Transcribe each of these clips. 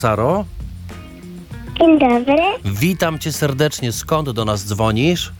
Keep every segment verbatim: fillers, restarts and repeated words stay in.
Saro, Dzień dobry. witam cię serdecznie. Skąd do nas dzwonisz?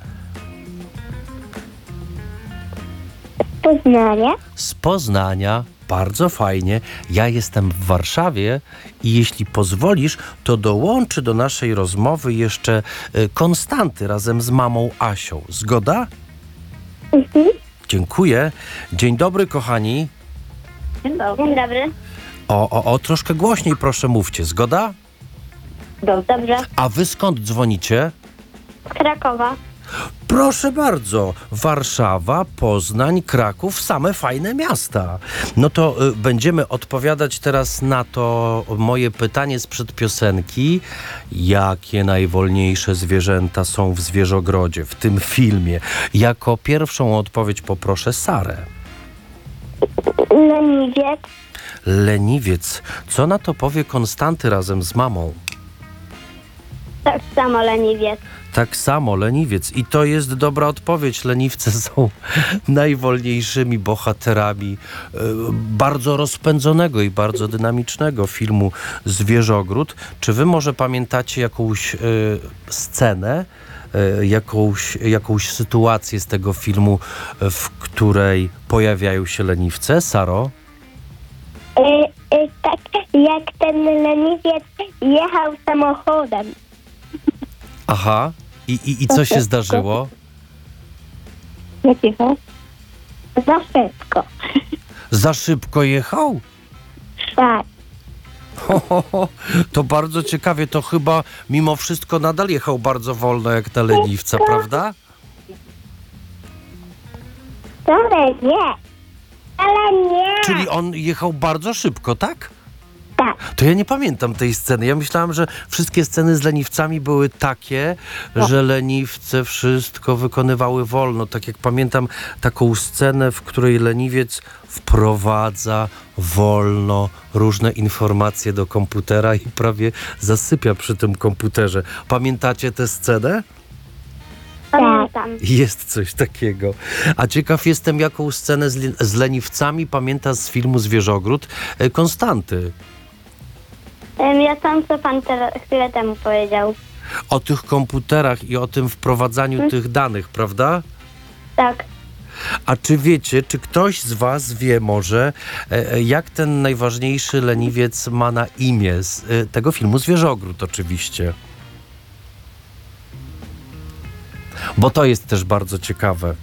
Poznania. Z Poznania. Bardzo fajnie. Ja jestem w Warszawie i jeśli pozwolisz, to dołączy do naszej rozmowy jeszcze y, Konstanty razem z mamą Asią. Zgoda? Mhm. Dziękuję. Dzień dobry, kochani. Dzień dobry. Dzień dobry. O, o, o, troszkę głośniej proszę mówcie. Zgoda? Dobrze. A wy skąd dzwonicie? Z Krakowa. Proszę bardzo, Warszawa, Poznań, Kraków, same fajne miasta. No to y, będziemy odpowiadać teraz na to moje pytanie sprzed piosenki. Jakie najwolniejsze zwierzęta są w zwierzogrodzie, w tym filmie? Jako pierwszą odpowiedź poproszę Sarę. Leniwiec. Leniwiec. Co na to powie Konstanty razem z mamą? Tak samo leniwiec. Tak samo, leniwiec. I to jest dobra odpowiedź. Leniwce są najwolniejszymi bohaterami e, bardzo rozpędzonego i bardzo dynamicznego filmu Zwierzogród. Czy wy może pamiętacie jakąś e, scenę, e, jakąś, jakąś sytuację z tego filmu, e, w której pojawiają się leniwce? Saro? Y, y, tak jak ten leniwiec jechał samochodem. Aha. I, i, i co się zdarzyło? Jak jechał? Za szybko. Za szybko jechał? Tak. Ho, ho, ho. To bardzo ciekawie, to chyba mimo wszystko nadal jechał bardzo wolno jak ta leniwca, prawda? Ale nie. Ale nie. Czyli on jechał bardzo szybko, tak? Tak. To ja nie pamiętam tej sceny. Ja myślałem, że wszystkie sceny z leniwcami były takie, No. że leniwce wszystko wykonywały wolno. Tak jak pamiętam taką scenę, w której leniwiec wprowadza wolno różne informacje do komputera i prawie zasypia przy tym komputerze. Pamiętacie tę scenę? Pamiętam. Jest coś takiego. A ciekaw jestem, jaką scenę z, li- z leniwcami pamięta z filmu Zwierzogród e, Konstanty. Ym, Ja tam, co pan teraz, chwilę temu powiedział. O tych komputerach i o tym wprowadzaniu Hmm. tych danych, prawda? Tak. A czy wiecie, czy ktoś z was wie może, e, e, jak ten najważniejszy leniwiec ma na imię z e, tego filmu Zwierzogród oczywiście? Bo to jest też bardzo ciekawe.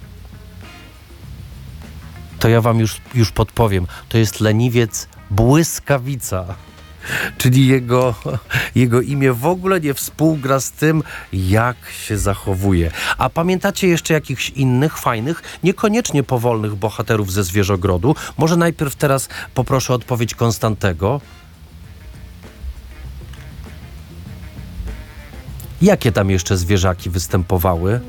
To ja wam już, już podpowiem. To jest leniwiec Błyskawica. Czyli jego, jego imię w ogóle nie współgra z tym, jak się zachowuje. A pamiętacie jeszcze jakichś innych fajnych, niekoniecznie powolnych bohaterów ze Zwierzogrodu? Może najpierw teraz poproszę o odpowiedź Konstantego. Jakie tam jeszcze zwierzaki występowały?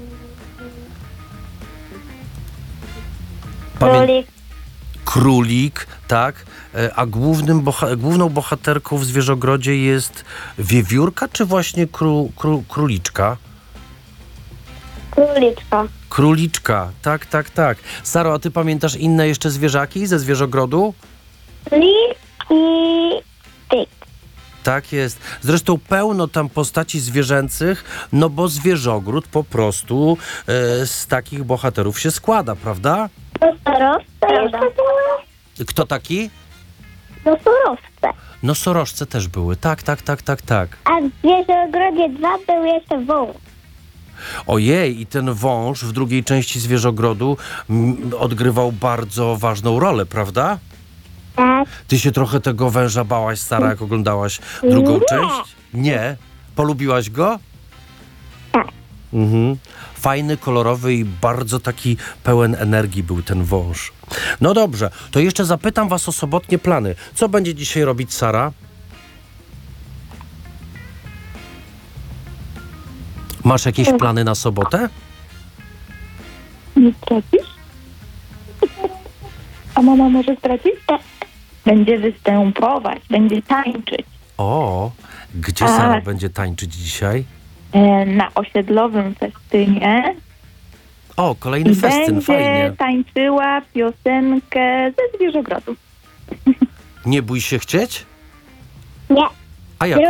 Pamię- Królik. Królik, tak? E, A głównym boha- główną bohaterką w Zwierzogrodzie jest wiewiórka, czy właśnie kró- kró- króliczka? Króliczka. Króliczka, tak, tak, tak. Saro, a ty pamiętasz inne jeszcze zwierzaki ze Zwierzogrodu? Lis i tyk. Tak jest. Zresztą pełno tam postaci zwierzęcych, no bo Zwierzogród po prostu e, z takich bohaterów się składa, prawda? Nosorożce jeszcze były? Kto taki? Nosorożce. Nosorożce też były, tak, tak, tak, tak, tak. A w Zwierzogrodzie dwa był jeszcze wąż. Ojej, i ten wąż w drugiej części Zwierzogrodu mm, odgrywał bardzo ważną rolę, prawda? Tak. Ty się trochę tego węża bałaś, Sara, jak oglądałaś drugą Nie. część? Nie. Polubiłaś go? Tak. Mhm. Fajny, kolorowy i bardzo taki pełen energii był ten wąż. No dobrze, to jeszcze zapytam was o sobotnie plany. Co będzie dzisiaj robić Sara? Masz jakieś plany na sobotę? Nie stracisz? A mama może stracić? Tak. Będzie występować, będzie tańczyć. O, gdzie A. Sara będzie tańczyć dzisiaj? E, na osiedlowym festynie. O, kolejny I festyn, będzie fajnie. tańczyła piosenkę ze Zwierzogrodu. Nie bój się chcieć? Nie. A jak